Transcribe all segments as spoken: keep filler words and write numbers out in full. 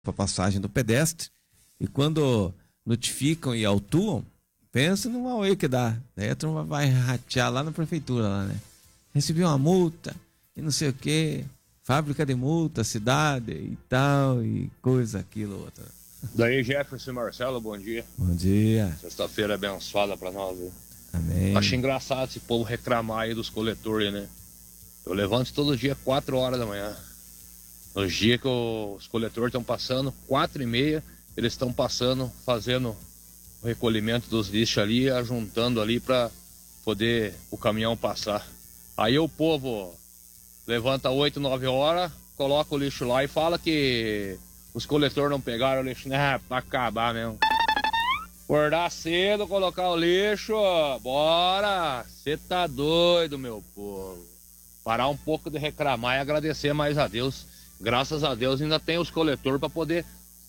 para passagem do pedestre, e quando notificam e autuam, pensa no auê que dá. Daí a turma vai ratear lá na prefeitura, lá, né? Recebi uma multa e não sei o que, fábrica de multa, cidade e tal, e coisa, aquilo, outra. Daí, Jefferson e Marcelo, bom dia. Bom dia. Sexta-feira abençoada pra nós, viu? Amém. Acho engraçado esse povo reclamar aí dos coletores, né? Eu levanto todo dia quatro horas da manhã. Nos dias que os coletores estão passando, quatro e meia, eles estão passando, fazendo o recolhimento dos lixos ali, ajuntando ali para poder o caminhão passar. Aí o povo levanta oito, nove horas, coloca o lixo lá e fala que os coletores não pegaram o lixo, né? Pra acabar mesmo. Acordar cedo, colocar o lixo, bora! Você tá doido, meu povo. Parar um pouco de reclamar e agradecer mais a Deus. Graças a Deus ainda tem os coletores para poder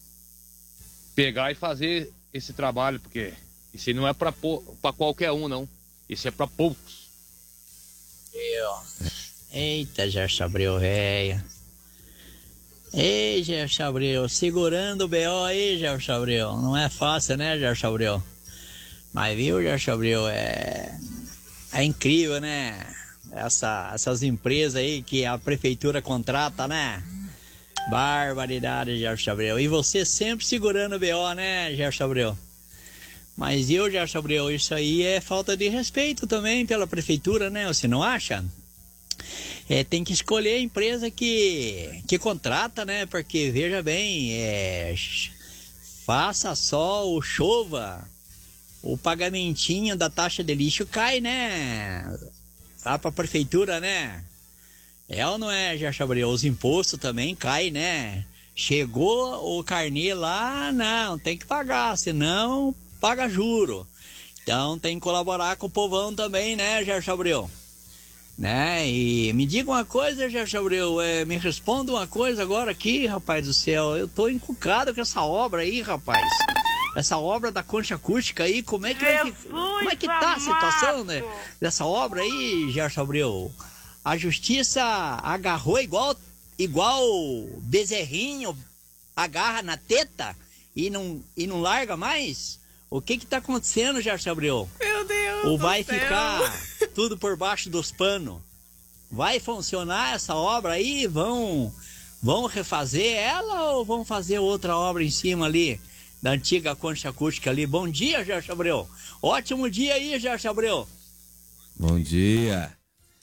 pegar e fazer esse trabalho, porque isso não é para qualquer um, não. Isso é para poucos. Eu. Eita, Gerson Abreu, velho. Ei, Gerson Abreu, segurando o B O aí, Gerson Abreu. Não é fácil, né, Gerson Abreu? Mas viu, Gerson Abreu, é... é incrível, né? Essa, essas empresas aí que a prefeitura contrata, né? Barbaridade, Gerson Abreu. E você sempre segurando o B O, né, Gerson Abreu? Mas eu, Gerson Abreu, isso aí é falta de respeito também pela prefeitura, né? Você não acha? É, tem que escolher a empresa que, que contrata, né? Porque, veja bem, é, faça sol, chova, o pagamentinho da taxa de lixo cai, né? Lá pra prefeitura, né? É ou não é, Gerson Abreu? Os impostos também caem, né? Chegou o carnê lá, não, tem que pagar, senão paga juro. Então tem que colaborar com o povão também, né, Gerson Abreu? Né? E me diga uma coisa, Gerson Abreu, é, me responda uma coisa agora aqui, rapaz do céu. Eu tô encucado com essa obra aí, rapaz. Essa obra da concha acústica aí, como é que, é que, como é que tá a situação, né? Dessa obra aí, Gerson Abreu? A justiça agarrou igual, igual bezerrinho, agarra na teta e não, e não larga mais? O que que tá acontecendo, Gerson Abreu? Meu Deus Ou do vai céu. ficar tudo por baixo dos panos? Vai funcionar essa obra aí? Vão, vão refazer ela ou vão fazer outra obra em cima ali, da antiga concha acústica ali? Bom dia, Gerson Abreu. Ótimo dia aí, Gerson Abreu. Bom dia.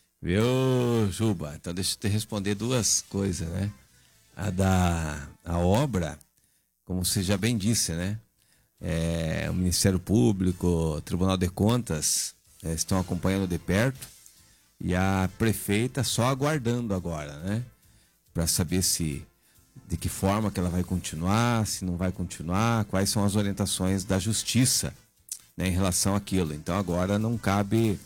Viu, Juba? Então deixa eu te responder duas coisas, né? A da a obra, como você já bem disse, né? É, o Ministério Público, o Tribunal de Contas é, estão acompanhando de perto e a prefeita só aguardando agora, né? Para saber se de que forma que ela vai continuar, se não vai continuar, quais são as orientações da Justiça, né, em relação àquilo. Então agora não cabe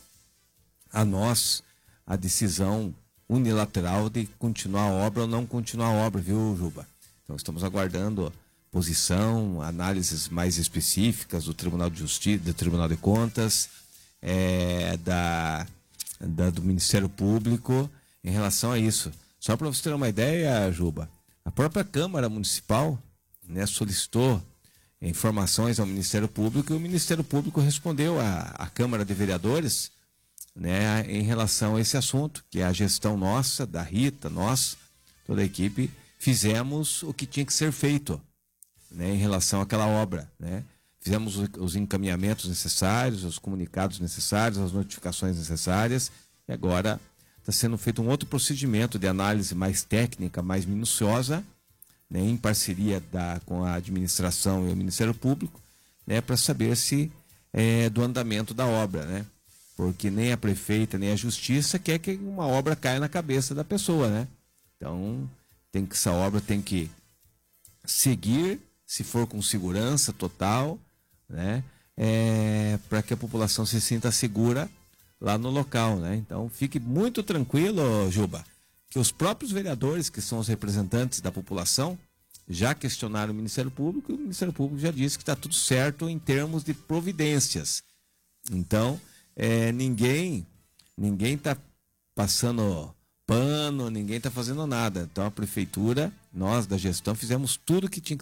a nós a decisão unilateral de continuar a obra ou não continuar a obra, viu, Juba? Então estamos aguardando posição, análises mais específicas do Tribunal de Justiça, do Tribunal de Contas, é, da, da, do Ministério Público em relação a isso. Só para você ter uma ideia, Juba, a própria Câmara Municipal, né, solicitou informações ao Ministério Público e o Ministério Público respondeu à, à Câmara de Vereadores, né, em relação a esse assunto, que é a gestão nossa, da Rita, nós, toda a equipe, fizemos o que tinha que ser feito, né, em relação àquela obra, né? Fizemos os encaminhamentos necessários, os comunicados necessários, as notificações necessárias, e agora está sendo feito um outro procedimento de análise mais técnica, mais minuciosa, né, em parceria da, com a administração e o Ministério Público, né, para saber se é, do andamento da obra, né? Porque nem a prefeita, nem a justiça quer que uma obra caia na cabeça da pessoa, né? Então, tem que, essa obra tem que seguir, se for com segurança total, né? É, para que a população se sinta segura lá no local, né? Então, fique muito tranquilo, Juba, que os próprios vereadores, que são os representantes da população, já questionaram o Ministério Público e o Ministério Público já disse que está tudo certo em termos de providências. Então, É, ninguém ninguém está passando pano, ninguém está fazendo nada. Então a prefeitura, nós da gestão, fizemos tudo que tinha que